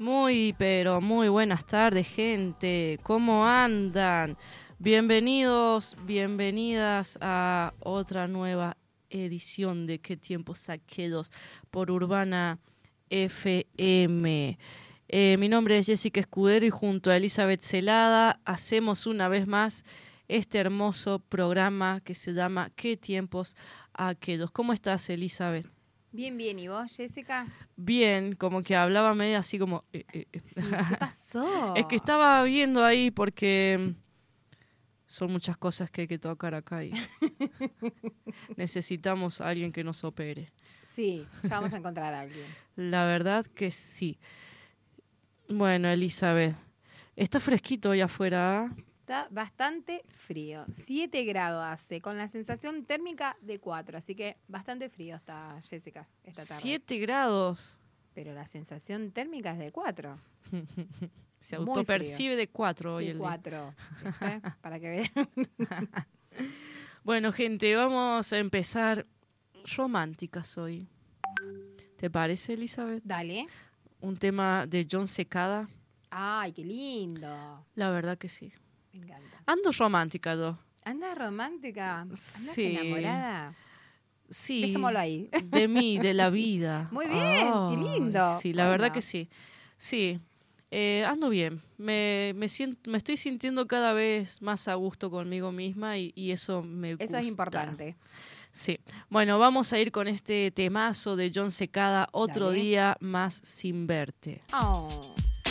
Muy, pero muy buenas tardes, gente. ¿Cómo andan? Bienvenidos, bienvenidas a otra nueva edición de ¿Qué tiempos aquellos? Por Urbana FM. Mi nombre es Jessica Escudero y junto a Elizabeth Celada hacemos una vez más este hermoso programa que se llama ¿Qué tiempos aquellos? ¿Cómo estás, Elizabeth? Bien, bien. ¿Y vos, Jessica? Bien, como que hablaba medio así como... Sí, ¿qué pasó? Es que estaba viendo ahí porque son muchas cosas que hay que tocar acá y necesitamos a alguien que nos opere. Sí, ya vamos a encontrar a alguien. La verdad que sí. Bueno, Elizabeth, está fresquito hoy afuera. Está bastante frío. 7 grados hace, con la sensación térmica de 4. Así que bastante frío está, Jessica, esta tarde. 7 grados. Pero la sensación térmica es de 4. Se Muy autopercibe de 4 hoy de el día. 4. ¿Viste? Para que vean. Bueno, gente, vamos a empezar románticas hoy. ¿Te parece, Elizabeth? Dale. Un tema de Jon Secada. Ay, qué lindo. La verdad que sí. Me encanta. Ando romántica yo. ¿Andas romántica? ¿Andas Sí. enamorada? Sí. Dejémoslo ahí. De mí, de la vida. Muy bien, qué lindo. Sí, la Bueno. verdad que sí. Sí. Ando bien. Me estoy sintiendo cada vez más a gusto conmigo misma y eso me gusta. Eso es importante. Sí. Bueno, vamos a ir con este temazo de Jon Secada, Otro Dale. día más sin verte. Oh.